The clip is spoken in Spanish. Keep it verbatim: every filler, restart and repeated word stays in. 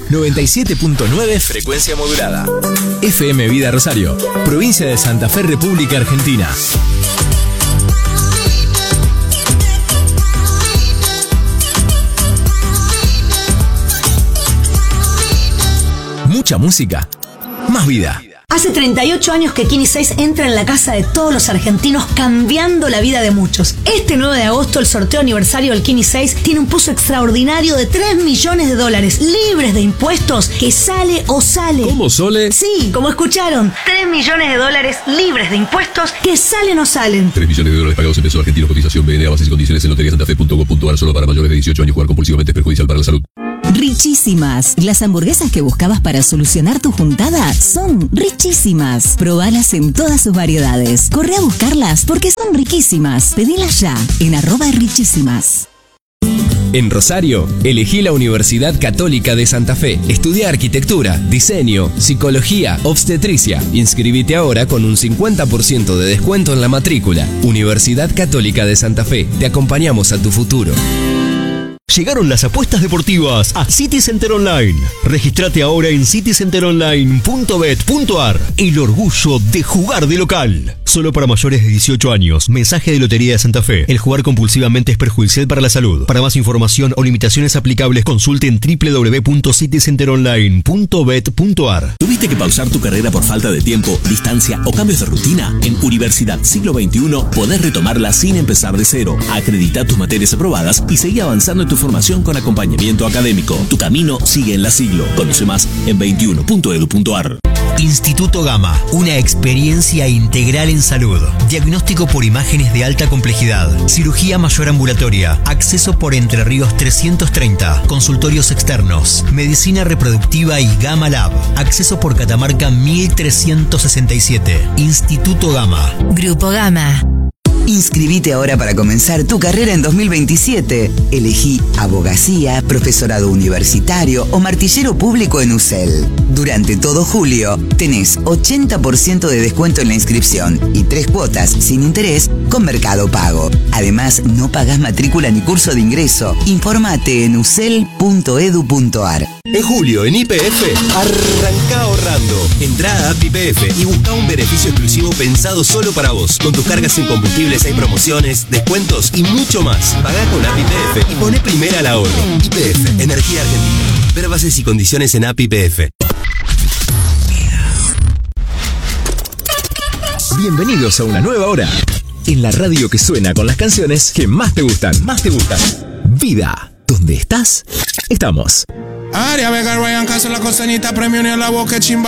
noventa y siete punto nueve frecuencia modulada. F M Vida Rosario, provincia de Santa Fe, República Argentina. Mucha música, más vida. Hace treinta y ocho años que Kini seis entra en la casa de todos los argentinos, cambiando la vida de muchos. Este nueve de agosto, el sorteo aniversario del Kini seis tiene un pozo extraordinario de tres millones de dólares, libres de impuestos, que sale o sale. ¿Cómo, Sole? Sí, como escucharon. tres millones de dólares libres de impuestos, que salen o salen. tres millones de dólares pagados en pesos argentinos. Cotización B N A, bases y condiciones en lotería santa fe punto com punto a r. Solo para mayores de dieciocho años. Jugar compulsivamente es perjudicial para la salud. Richísimas. Las hamburguesas que buscabas para solucionar tu juntada son richísimas. Probalas en todas sus variedades. Corre a buscarlas porque son riquísimas. Pedilas ya en arroba richísimas. En Rosario, elegí la Universidad Católica de Santa Fe. Estudia arquitectura, diseño, psicología, obstetricia. Inscribite ahora con un cincuenta por ciento de descuento en la matrícula. Universidad Católica de Santa Fe. Te acompañamos a tu futuro. Llegaron las apuestas deportivas a City Center Online. Regístrate ahora en city center online punto bet punto a r. El orgullo de jugar de local. Solo para mayores de dieciocho años. Mensaje de Lotería de Santa Fe. El jugar compulsivamente es perjudicial para la salud. Para más información o limitaciones aplicables, consulte en doble u doble u doble u punto city center online punto bet punto a r. ¿Tuviste que pausar tu carrera por falta de tiempo, distancia o cambios de rutina? En Universidad Siglo veintiuno podés retomarla sin empezar de cero. Acredita tus materias aprobadas y seguí avanzando en tu formación con acompañamiento académico. Tu camino sigue en la Siglo. Conoce más en veintiuno punto edu punto a r. Instituto Gama, una experiencia integral en salud. Diagnóstico por imágenes de alta complejidad, cirugía mayor ambulatoria, acceso por Entre Ríos trescientos treinta, consultorios externos, medicina reproductiva y Gama Lab, acceso por Catamarca mil trescientos sesenta y siete. Instituto Gama. Grupo Gama. Inscribite ahora para comenzar tu carrera en dos mil veintisiete. Elegí abogacía, profesorado universitario o martillero público en U C E L. Durante todo julio tenés ochenta por ciento de descuento en la inscripción y tres cuotas sin interés con Mercado Pago. Además, no pagás matrícula ni curso de ingreso. Infórmate en u c e l punto edu punto a r. En julio, en Y P F, arranca ahorrando. Entrá a Y P F y busca un beneficio exclusivo pensado solo para vos. Con tus cargas en combustibles hay promociones, descuentos y mucho más. Pagá con A P I P F y poné primera al ahorro. Y P F, Energía Argentina. Ver bases y condiciones en A P I P F. Bienvenidos a una nueva hora. En la radio que suena con las canciones que más te gustan. Más te gustan. Vida. ¿Dónde estás? Estamos. Aria Vega, Ryan Castro, la costanita, premio ni a la boca, chimba.